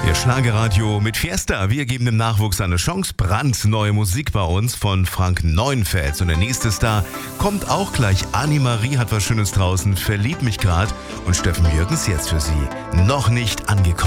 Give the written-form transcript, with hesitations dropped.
Ihr Schlagerradio mit Fiesta. Wir geben dem Nachwuchs eine Chance. Brandneue Musik bei uns von Frank Neuenfels. Und der nächste Star kommt auch gleich. Annemarie hat was Schönes draußen. Verliebt mich grad. Und Steffen Jürgens jetzt für Sie. Noch nicht angekommen.